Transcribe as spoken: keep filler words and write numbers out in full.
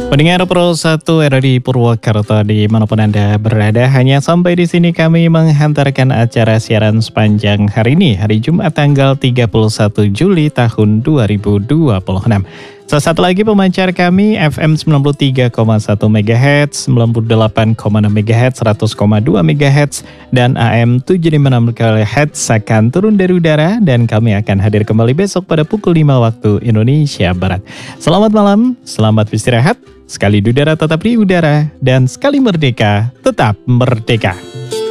Pendengar Pro satu R R I Purwakarta dimanapun Anda berada, hanya sampai di sini kami menghantarkan acara siaran sepanjang hari ini, hari Jumat tanggal tiga puluh satu Juli tahun dua ribu dua puluh enam. Salah satu lagi pemancar kami F M sembilan puluh tiga koma satu MHz, sembilan puluh delapan koma enam MHz, seratus koma dua MHz, dan A M tujuh lima enam MHz akan turun dari udara dan kami akan hadir kembali besok pada pukul lima waktu Indonesia Barat. Selamat malam, selamat beristirahat, sekali di udara tetap di udara, dan sekali merdeka tetap merdeka.